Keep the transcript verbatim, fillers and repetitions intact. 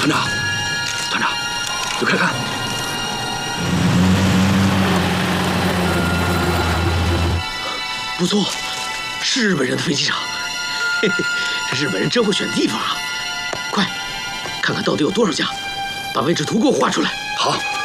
团长，团长，你快看！ 不错，是日本人的飞机场。嘿嘿，这日本人真会选地方啊！快，看看到底有多少架，把位置图给我画出来。 好。